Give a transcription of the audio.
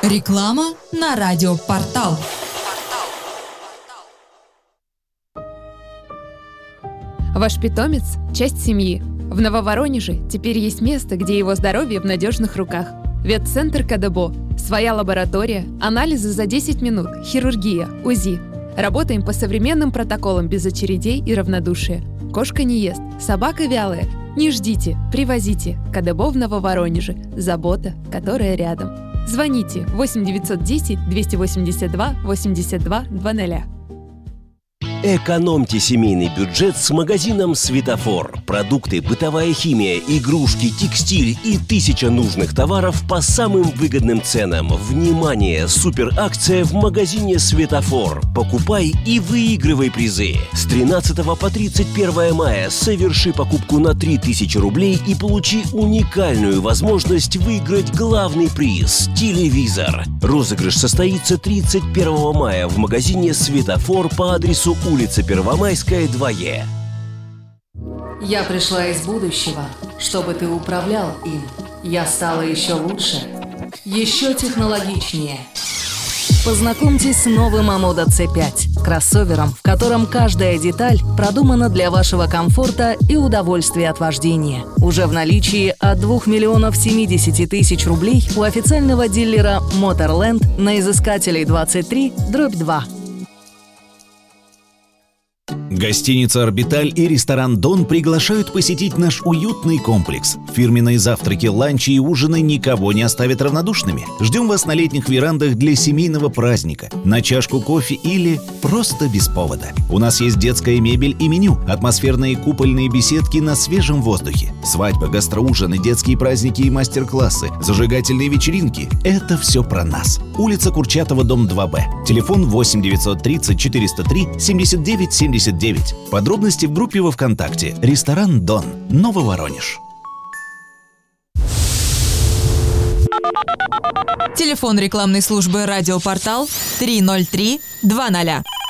Реклама на радиопортал. Ваш питомец – часть семьи. В Нововоронеже теперь есть место, где его здоровье в надежных руках. Ветцентр КДБО. Своя лаборатория, анализы за 10 минут, хирургия, УЗИ. Работаем по современным протоколам без очередей и равнодушия. Кошка не ест, собака вялая. Не ждите, привозите. КДБО в Нововоронеже. Забота, которая рядом. Звоните 8 910 282 82 00. Экономьте семейный бюджет с магазином «Светофор». Продукты, бытовая химия, игрушки, текстиль и 1000 нужных товаров по самым выгодным ценам. Внимание! Суперакция в магазине «Светофор». Покупай и выигрывай призы. С 13 по 31 мая соверши покупку на 3000 рублей и получи уникальную возможность выиграть главный приз – телевизор. Розыгрыш состоится 31 мая в магазине «Светофор» по адресу улица Первомайская, 2Е. Я пришла из будущего, чтобы ты управлял им. Я стала еще лучше, еще технологичнее. Познакомьтесь с новым Амода C5, кроссовером, в котором каждая деталь продумана для вашего комфорта и удовольствия от вождения. Уже в наличии от 2 миллионов 70 тысяч рублей у официального дилера Motorland на изыскателей 23/2. Гостиница «Орбиталь» и ресторан «Дон» приглашают посетить наш уютный комплекс. Фирменные завтраки, ланчи и ужины никого не оставят равнодушными. Ждем вас на летних верандах для семейного праздника, на чашку кофе или просто без повода. У нас есть детская мебель и меню, атмосферные купольные беседки на свежем воздухе. Свадьба, гастроужины, детские праздники и мастер-классы, зажигательные вечеринки – это все про нас. Улица Курчатова, дом 2Б. Телефон 8 930 403 79 79. Подробности в группе во ВКонтакте «Ресторан Дон», Нововоронеж. Телефон рекламной службы «Радиопортал» 303 20.